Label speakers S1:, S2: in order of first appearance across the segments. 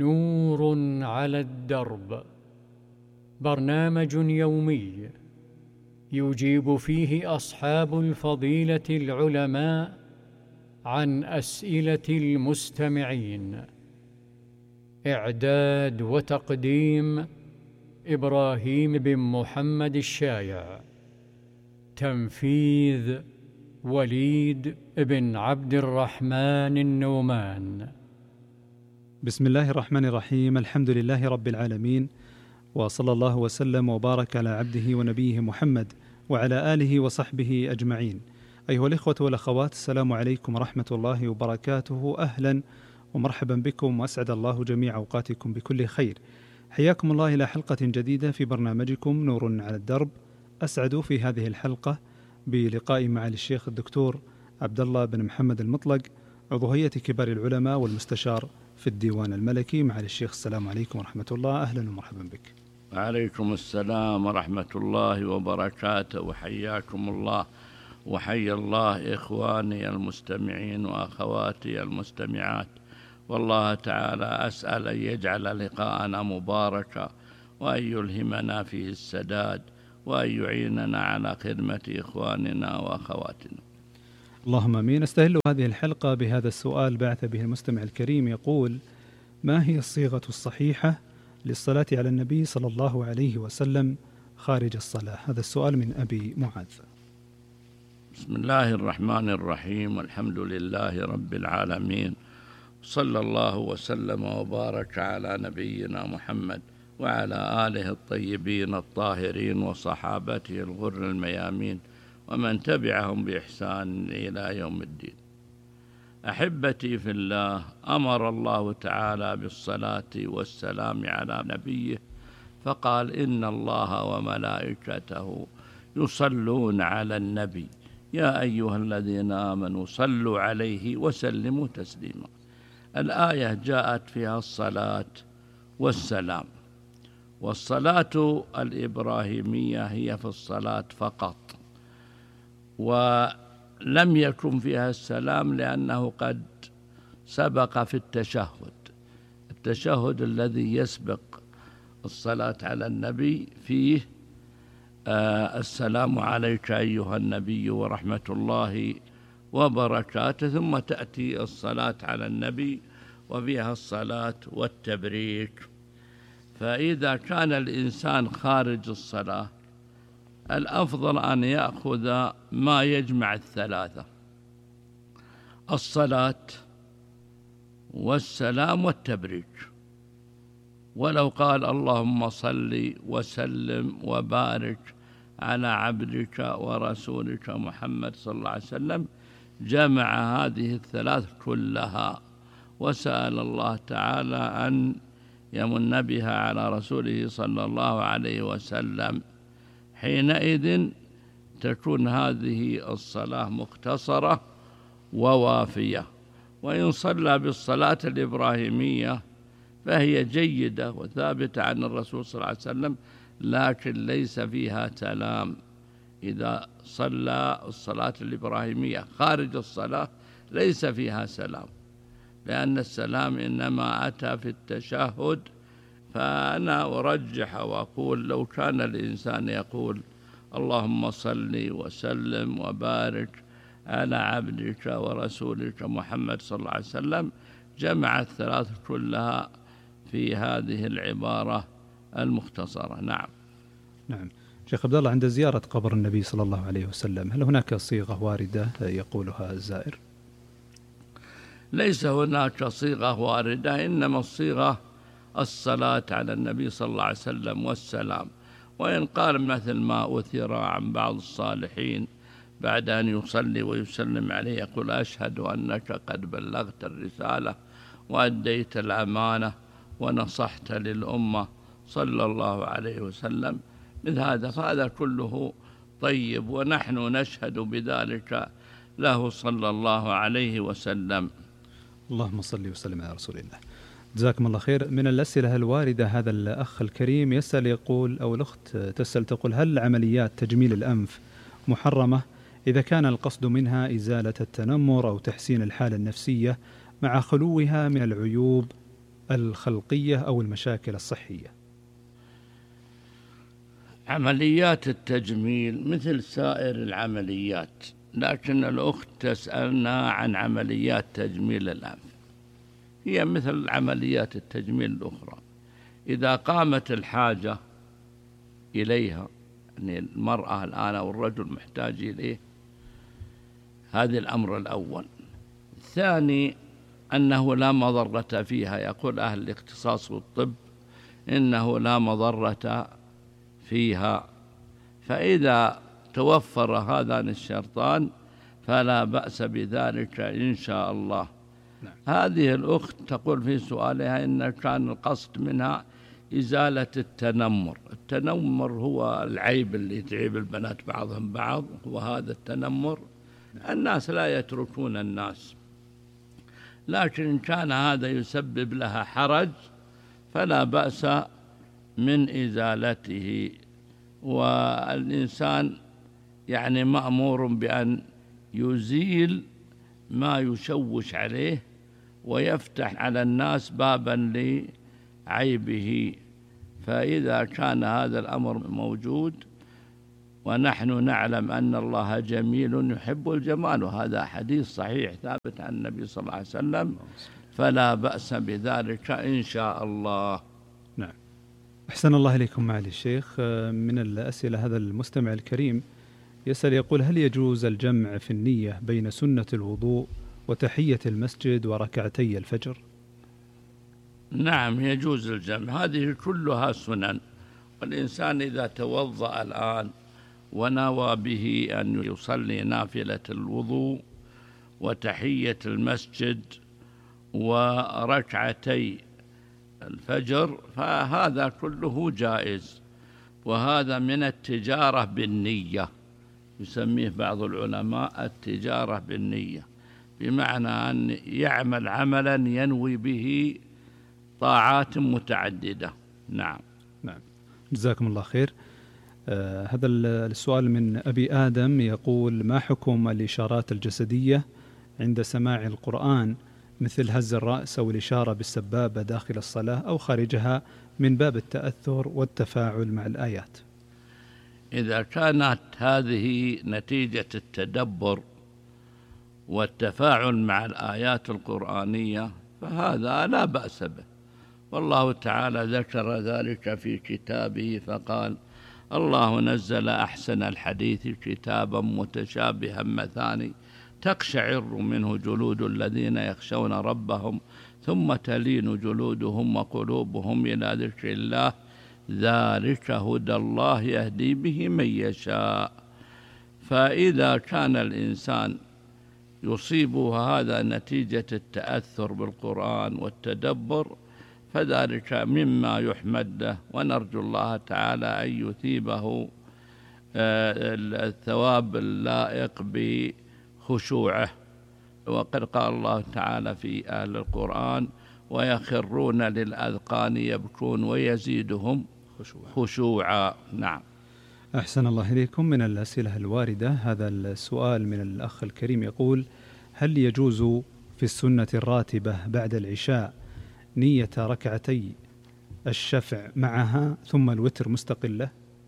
S1: نور على الدرب، برنامج يومي يجيب فيه أصحاب الفضيلة العلماء عن أسئلة المستمعين. إعداد وتقديم إبراهيم بن محمد الشايع. تنفيذ وليد بن عبد الرحمن النومان.
S2: بسم الله الرحمن الرحيم. الحمد لله رب العالمين، وصلى الله وسلم وبارك على عبده ونبيه محمد وعلى آله وصحبه أجمعين. أيها الإخوة والأخوات، السلام عليكم ورحمة الله وبركاته. أهلا ومرحبا بكم، وأسعد الله جميع أوقاتكم بكل خير. حياكم الله إلى حلقة جديدة في برنامجكم نور على الدرب. أسعد في هذه الحلقة بلقاء معالي الشيخ الدكتور عبد الله بن محمد المطلق، عضو هيئة كبار العلماء والمستشار في الديوان الملكي. معالي الشيخ، السلام عليكم ورحمة الله. أهلا ومرحبا بك.
S3: وعليكم السلام ورحمة الله وبركاته، وحياكم الله وحيا الله إخواني المستمعين وأخواتي المستمعات. والله تعالى أسأل أن يجعل لقاءنا مباركا، وأن يلهمنا فيه السداد، وأن يعيننا على خدمة إخواننا وأخواتنا.
S2: اللهم آمين. استهل هذه الحلقة بهذا السؤال بعث به المستمع الكريم، يقول: ما هي الصيغة الصحيحة للصلاة على النبي صلى الله عليه وسلم خارج الصلاة؟ هذا السؤال من أبي معاذ.
S3: بسم الله الرحمن الرحيم، والحمد لله رب العالمين، صلى الله وسلم وبارك على نبينا محمد وعلى آله الطيبين الطاهرين وصحابته الغر الميامين ومن تبعهم بإحسان إلى يوم الدين. أحبتي في الله، أمر الله تعالى بالصلاة والسلام على نبيه، فقال: إن الله وملائكته يصلون على النبي يا أيها الذين آمنوا صلوا عليه وسلموا تسليما. الآية جاءت فيها الصلاة والسلام، والصلاة الإبراهيمية هي في الصلاة فقط، ولم يكن فيها السلام لأنه قد سبق في التشهد الذي يسبق الصلاة على النبي فيه السلام عليك أيها النبي ورحمة الله وبركاته، ثم تأتي الصلاة على النبي وفيها الصلاة والتبريك. فإذا كان الإنسان خارج الصلاة، الأفضل أن يأخذ ما يجمع الثلاثة: الصلاة والسلام والتبريك. ولو قال: اللهم صل وسلم وبارك على عبدك ورسولك محمد صلى الله عليه وسلم، جمع هذه الثلاث كلها، وسأل الله تعالى أن يمن بها على رسوله صلى الله عليه وسلم. حينئذ تكون هذه الصلاة مختصرة ووافية. وإن صلى بالصلاة الإبراهيمية فهي جيدة وثابتة عن الرسول صلى الله عليه وسلم، لكن ليس فيها سلام. إذا صلى الصلاة الإبراهيمية خارج الصلاة ليس فيها سلام، لأن السلام إنما أتى في التشهد. فأنا أرجح وأقول: لو كان الإنسان يقول: اللهم صل وسلم وبارك على عبدك ورسولك محمد صلى الله عليه وسلم، جمع الثلاث كلها في هذه العبارة المختصرة.
S2: نعم. شيخ عبد الله، عند زيارة قبر النبي صلى الله عليه وسلم، هل هناك صيغة واردة يقولها الزائر؟
S3: ليس هناك صيغة واردة، إنما الصيغة الصلاة على النبي صلى الله عليه وسلم والسلام. وإن قال مثل ما أثر عن بعض الصالحين بعد أن يصلي ويسلم عليه يقول: أشهد أنك قد بلغت الرسالة وأديت الأمانة ونصحت للأمة صلى الله عليه وسلم، من هذا، فهذا كله طيب، ونحن نشهد بذلك له صلى الله عليه وسلم.
S2: اللهم صل وسلم على رسول الله. جزاكم الله خير. من الأسئلة الواردة، هذا الأخ الكريم يسأل يقول، أو الأخت تسأل تقول: هل عمليات تجميل الأنف محرمة إذا كان القصد منها إزالة التنمر أو تحسين الحالة النفسية مع خلوها من العيوب الخلقية أو المشاكل الصحية؟
S3: عمليات التجميل مثل سائر العمليات، لكن الأخت تسألنا عن عمليات تجميل الأنف، هي مثل عمليات التجميل الأخرى إذا قامت الحاجة إليها، يعني المرأة الآن أو الرجل محتاج إليه. هذا الأمر الأول. الثاني أنه لا مضرة فيها، يقول أهل الاختصاص والطب إنه لا مضرة فيها، فإذا توفر هذان الشرطان فلا بأس بذلك إن شاء الله.
S2: نعم.
S3: هذه الأخت تقول في سؤالها إن كان القصد منها إزالة التنمر. التنمر هو العيب اللي يتعب البنات بعضهم بعض، وهذا التنمر الناس لا يتركون الناس، لكن إن كان هذا يسبب لها حرج فلا بأس من إزالته. والإنسان يعني مأمور بأن يزيل ما يشوش عليه ويفتح على الناس بابا لعيبه، فإذا كان هذا الأمر موجود، ونحن نعلم أن الله جميل يحب الجمال، وهذا حديث صحيح ثابت عن النبي صلى الله عليه وسلم، فلا بأس بذلك إن شاء الله.
S2: نعم. أحسن الله إليكم معالي الشيخ. من الأسئلة هذا المستمع الكريم يسأل يقول: هل يجوز الجمع في النية بين سنة الوضوء وتحية المسجد وركعتي الفجر؟
S3: نعم، يجوز الجمع، هذه كلها سنن، والإنسان إذا توضأ الآن ونوى به أن يصلي نافلة الوضوء وتحية المسجد وركعتي الفجر فهذا كله جائز، وهذا من التجارة بالنية، يسميه بعض العلماء التجارة بالنية، بمعنى أن يعمل عملا ينوي به طاعات متعددة. نعم.
S2: نعم، جزاكم الله خير. هذا السؤال من أبي آدم يقول: ما حكم الإشارات الجسدية عند سماع القرآن مثل هز الرأس أو الإشارة بالسبابة داخل الصلاة أو خارجها من باب التأثر والتفاعل مع الآيات؟
S3: إذا كانت هذه نتيجة التدبر والتفاعل مع الآيات القرآنية فهذا لا بأس به، والله تعالى ذكر ذلك في كتابه فقال: الله نزل أحسن الحديث كتابا متشابها مثاني تقشعر منه جلود الذين يخشون ربهم ثم تلين جلودهم وقلوبهم إلى ذكر الله ذلك هدى الله يهدي به من يشاء. فإذا كان الإنسان يصيبه هذا نتيجة التأثر بالقرآن والتدبر فذلك مما يحمد له، ونرجو الله تعالى أن يثيبه الثواب اللائق بخشوعه. وقد قال الله تعالى في أهل القرآن: ويخرون للأذقان يبكون ويزيدهم خشوعا. نعم.
S2: أحسن الله إليكم. من الأسئلة الواردة هذا السؤال من الأخ الكريم يقول: هل يجوز في السنة الراتبة بعد العشاء نية ركعتي الشفع معها ثم الوتر مستقلة؟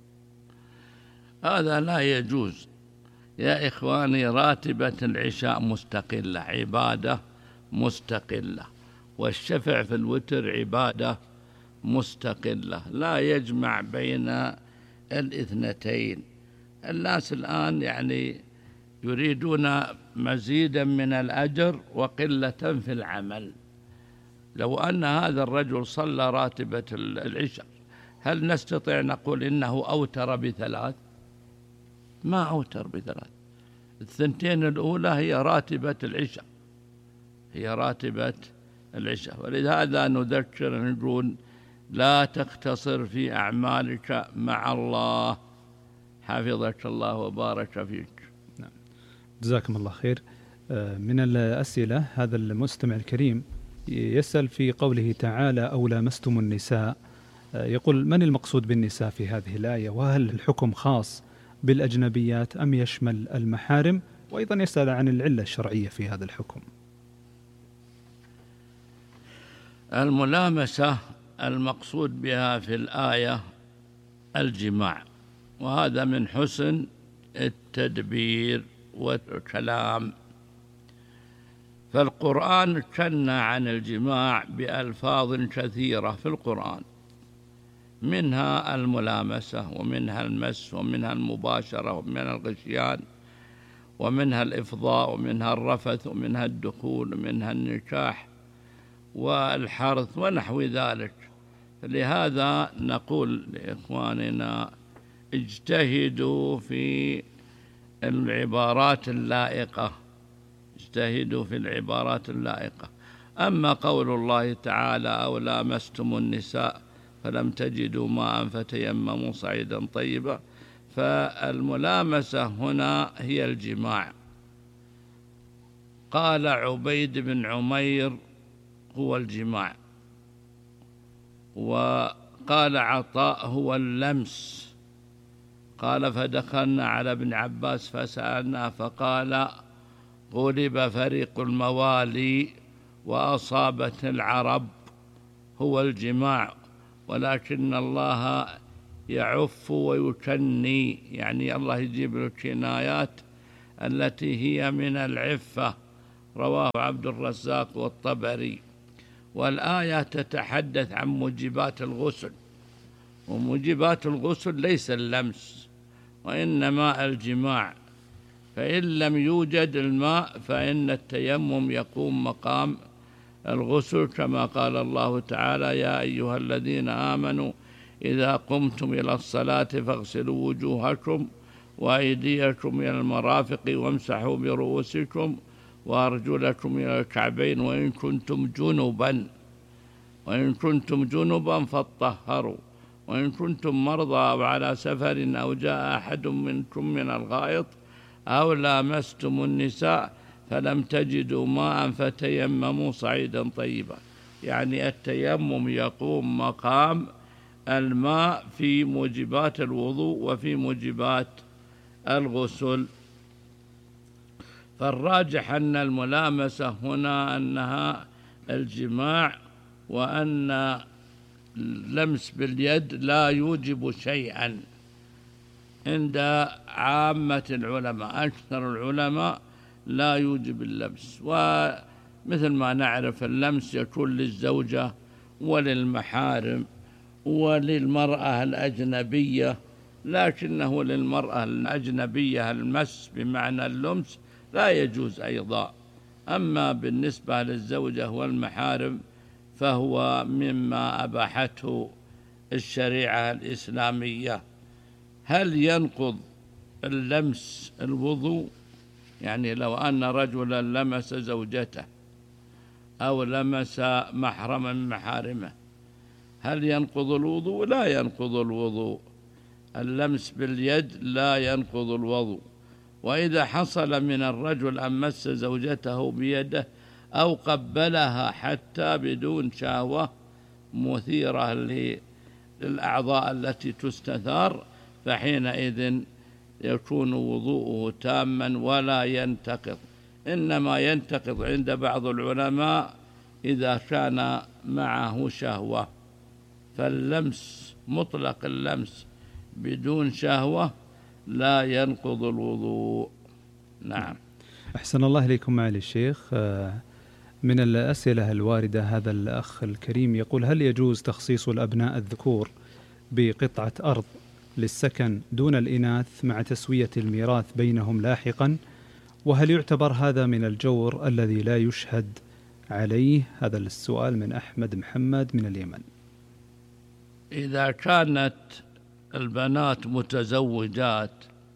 S3: هذا لا يجوز يا إخواني. راتبة العشاء مستقلة، عبادة مستقلة، والشفع في الوتر عبادة مستقلة، لا يجمع بين الاثنتين. الناس الآن يعني يريدون مزيدا من الأجر وقلة في العمل. لو أن هذا الرجل صلى راتبة العشاء هل نستطيع نقول إنه أوتر بثلاث؟ ما أوتر بثلاث. الثنتين الأولى هي راتبة العشاء، هي راتبة العشاء. ولهذا نذكر نقول: لا تقتصر في أعمالك مع الله، حفظك الله وبارك فيك.
S2: نعم. جزاكم الله خير. من الأسئلة هذا المستمع الكريم يسأل في قوله تعالى: أو لامستم النساء، يقول: من المقصود بالنساء في هذه الآية؟ وهل الحكم خاص بالأجنبيات أم يشمل المحارم؟ وأيضا يسأل عن العلة الشرعية في هذا الحكم.
S3: الملامسة المقصود بها في الآية الجماع، وهذا من حسن التدبير والكلام. فالقرآن كنى عن الجماع بألفاظ كثيرة في القرآن، منها الملامسة، ومنها المس، ومنها المباشرة، ومنها الغشيان، ومنها الإفضاء، ومنها الرفث، ومنها الدخول، ومنها النكاح والحرث ونحو ذلك. لهذا نقول لإخواننا اجتهدوا في العبارات اللائقة، اجتهدوا في العبارات اللائقة. أما قول الله تعالى أو لامستم النساء فلم تجدوا ماء فتيمموا صعيدا طيبا، فالملامسة هنا هي الجماع. قال عبيد بن عمير هو الجماع، وقال عطاء هو اللمس. قال فدخلنا على ابن عباس فسألنا فقال غلب فريق الموالي وأصابت العرب، هو الجماع، ولكن الله يعف ويكني، يعني الله يجيب الكنايات التي هي من العفة. رواه عبد الرزاق والطبري. والآية تتحدث عن موجبات الغسل، وموجبات الغسل ليس اللمس وإنما الجماع. فإن لم يوجد الماء فإن التيمم يقوم مقام الغسل، كما قال الله تعالى يا أيها الذين آمنوا إذا قمتم إلى الصلاة فاغسلوا وجوهكم وأيديكم إلى المرافق وامسحوا برؤوسكم وأرجلكم إلى الكعبين وإن كنتم جنبا فاطهروا وإن كنتم مرضى أو على سفر أو جاء أحد منكم من الغائط أو لامستم النساء فلم تجدوا ماء فتيمموا صعيدا طيبا. يعني التيمم يقوم مقام الماء في موجبات الوضوء وفي موجبات الغسل. فالراجح أن الملامسة هنا أنها الجماع، وأن اللمس باليد لا يوجب شيئا عند عامة العلماء. أكثر العلماء لا يوجب اللمس، ومثل ما نعرف اللمس يكون للزوجة وللمحارم وللمرأة الأجنبية، لكنه للمرأة الأجنبية المس بمعنى اللمس لا يجوز أيضا. أما بالنسبة للزوجة والمحارم فهو مما أباحته الشريعة الإسلامية. هل ينقض اللمس الوضوء؟ يعني لو أن رجلا لمس زوجته أو لمس محرما من محارمه هل ينقض الوضوء؟ لا ينقض الوضوء. اللمس باليد لا ينقض الوضوء. وإذا حصل من الرجل أن مس زوجته بيده أو قبلها حتى بدون شهوة مثيرة للأعضاء التي تستثار، فحينئذ يكون وضوءه تاما ولا ينتقض. إنما ينتقض عند بعض العلماء إذا كان معه شهوة. فاللمس مطلق اللمس بدون شهوة لا ينقض الوضوء. نعم.
S2: أحسن الله إليكم معالي الشيخ. من الأسئلة الواردة هذا الأخ الكريم يقول هل يجوز تخصيص الأبناء الذكور بقطعة أرض للسكن دون الإناث مع تسوية الميراث بينهم لاحقا؟ وهل يعتبر هذا من الجور الذي لا يشهد عليه؟ هذا السؤال من أحمد محمد من اليمن.
S3: إذا كانت البنات متزوجات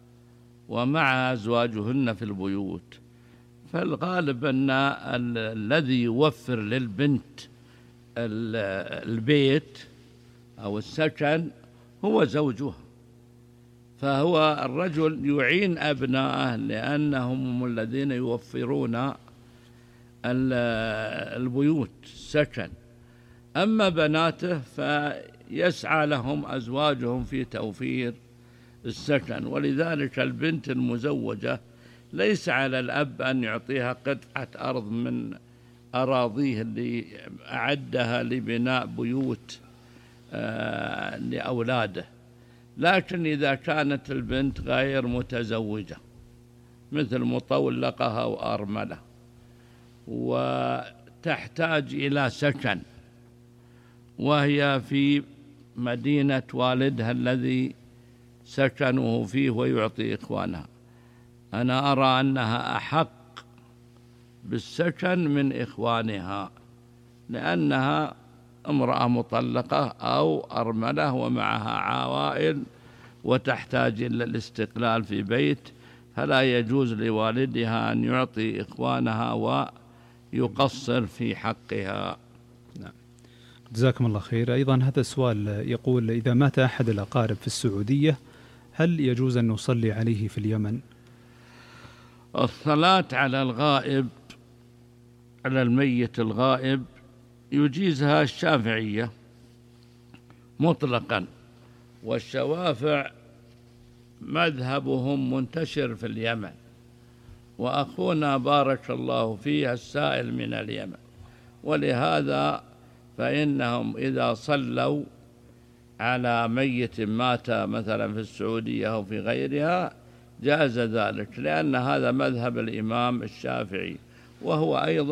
S3: ومع أزواجهن في البيوت فالغالب أن الذي يوفر للبنت البيت أو السكن هو زوجها، فهو الرجل يعين أبناءه لأنهم هم الذين يوفرون البيوت السكن. أما بناته فيسعى لهم أزواجهم في توفير السكن. ولذلك البنت المزوجة ليس على الأب أن يعطيها قطعة أرض من أراضيه اللي أعدها لبناء بيوت لأولاده. لكن إذا كانت البنت غير متزوجة مثل مطلقة أو أرملة وتحتاج إلى سكن وهي في مدينة والدها الذي سكنه فيه ويعطي إخوانها، أنا أرى أنها أحق بالسكن من إخوانها، لأنها امرأة مطلقة أو أرملة ومعها عوائل وتحتاج إلى الاستقلال في بيت، فلا يجوز لوالدها أن يعطي إخوانها ويقصر في حقها.
S2: نعم. جزاكم الله خير. أيضا هذا السؤال يقول: إذا مات أحد الأقارب في السعودية هل يجوز أن نصلي عليه في اليمن؟
S3: الصلاة على الغائب، على الميت الغائب، يجيزها الشافعية مطلقا، والشوافع مذهبهم منتشر في اليمن، وأخونا بارك الله فيه السائل من اليمن، ولهذا فإنهم إذا صلوا على ميت مات مثلا في السعودية أو في غيرها جاز ذلك، لأن هذا مذهب الإمام الشافعي، وهو أيضا